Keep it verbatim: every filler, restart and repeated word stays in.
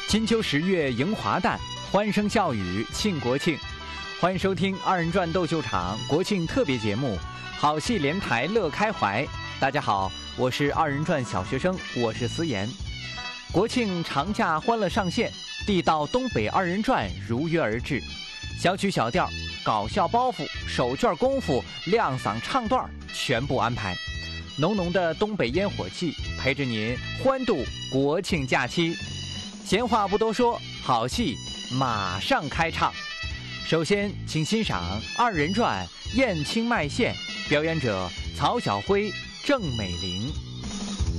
金秋十月迎华诞，欢声笑语庆国庆。欢迎收听二人转斗秀场国庆特别节目《好戏连台乐开怀》。大家好，我是二人转小学生，我是思妍。国庆长假欢乐上线，地道东北二人转如约而至，小曲小调、搞笑包袱、手绢功夫、亮嗓唱段全部安排，浓浓的东北烟火气陪着您欢度国庆假期。闲话不多说，好戏马上开唱。首先请欣赏二人转燕青麦线，表演者曹晓辉、郑美玲。